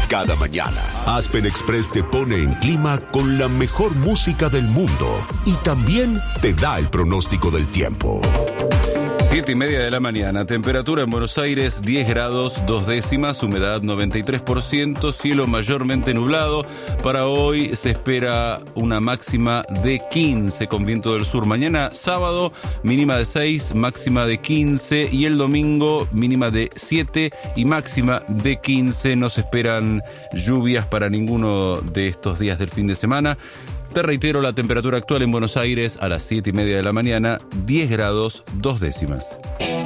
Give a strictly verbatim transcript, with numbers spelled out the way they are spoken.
Cada mañana, Aspen Express te pone en clima con la mejor música del mundo y también te da el pronóstico del tiempo. Siete y media de la mañana, temperatura en Buenos Aires diez grados, dos décimas, humedad noventa y tres por ciento, cielo mayormente nublado. Para hoy se espera una máxima de quince con viento del sur. Mañana sábado, mínima de seis, máxima de quince, y el domingo mínima de siete y máxima de quince. No se esperan lluvias para ninguno de estos días del fin de semana. Te reitero, la temperatura actual en Buenos Aires a las siete y media de la mañana, diez grados, dos décimas.